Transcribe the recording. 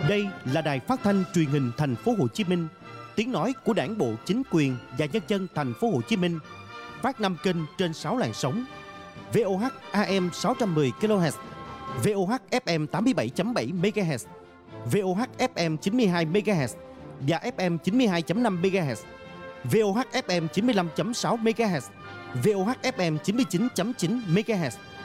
Đây là đài phát thanh truyền hình thành phố Hồ Chí Minh, tiếng nói của Đảng bộ, chính quyền và nhân dân thành phố Hồ Chí Minh. Phát 5 kênh trên 6 làn sóng: VOH AM 610 kHz, VOH FM 87.7 MHz, VOH FM 92 MHz và FM 92.5 MHz, VOH FM 95.6 MHz, VOH FM 99.9 MHz.